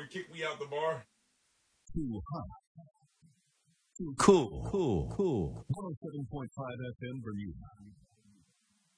and kick me out the bar. Too hot. Cool. 107.5 FM Bermuda.